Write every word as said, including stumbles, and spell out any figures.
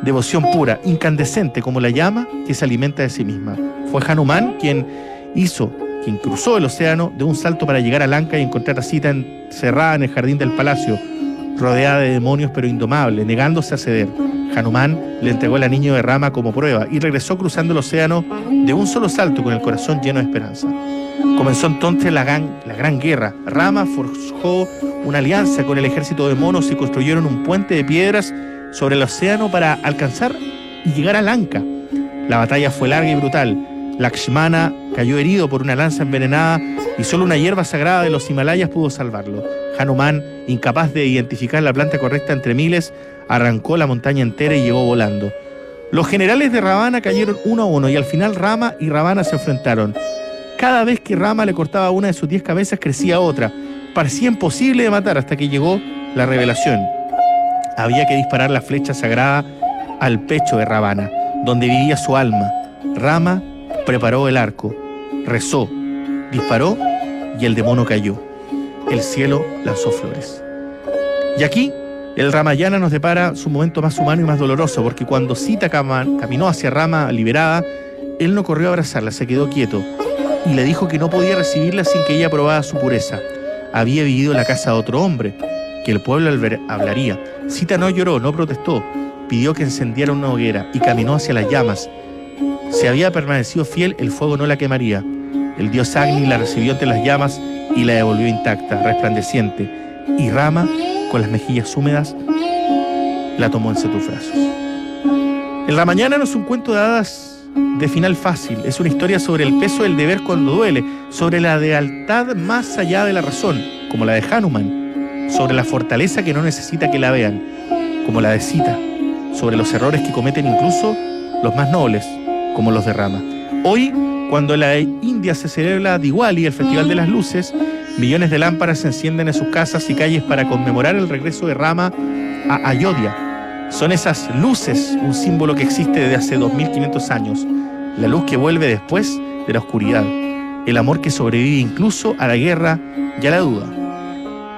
devoción pura, incandescente como la llama que se alimenta de sí misma. Fue Hanuman quien hizo, quien cruzó el océano de un salto para llegar a Lanka y encontrar a Sita encerrada en el jardín del palacio, rodeada de demonios pero indomable, negándose a ceder. Hanuman le entregó el anillo de Rama como prueba y regresó cruzando el océano de un solo salto con el corazón lleno de esperanza. Comenzó entonces la gran, la gran guerra. Rama forjó una alianza con el ejército de monos y construyeron un puente de piedras sobre el océano para alcanzar y llegar a Lanka. La batalla fue larga y brutal. Lakshmana cayó herido por una lanza envenenada y solo una hierba sagrada de los Himalayas pudo salvarlo. Hanuman, incapaz de identificar la planta correcta entre miles, arrancó la montaña entera y llegó volando. Los generales de Ravana cayeron uno a uno y al final Rama y Ravana se enfrentaron. Cada vez que Rama le cortaba una de sus diez cabezas, crecía otra. Parecía imposible de matar hasta que llegó la revelación. Había que disparar la flecha sagrada al pecho de Ravana, donde vivía su alma. Rama preparó el arco, rezó, disparó y el demonio cayó. El cielo lanzó flores. Y aquí, el Ramayana nos depara su momento más humano y más doloroso, porque cuando Sita cam- caminó hacia Rama liberada, él no corrió a abrazarla, se quedó quieto y le dijo que no podía recibirla sin que ella probara su pureza. Había vivido en la casa de otro hombre, que el pueblo hablaría. Sita no lloró, no protestó, pidió que encendiera una hoguera y caminó hacia las llamas. Si había permanecido fiel, el fuego no la quemaría. El dios Agni la recibió entre las llamas y la devolvió intacta, resplandeciente. Y Rama, con las mejillas húmedas, la tomó entre tus brazos. El Ramayana no es un cuento de hadas de final fácil, es una historia sobre el peso del deber cuando duele, sobre la lealtad más allá de la razón, como la de Hanuman, sobre la fortaleza que no necesita que la vean, como la de Sita, sobre los errores que cometen incluso los más nobles, como los de Rama. Hoy, cuando en la India se celebra Diwali, el Festival de las Luces, millones de lámparas se encienden en sus casas y calles para conmemorar el regreso de Rama a Ayodhya. Son esas luces un símbolo que existe desde hace dos mil quinientos años, la luz que vuelve después de la oscuridad, el amor que sobrevive incluso a la guerra y a la duda.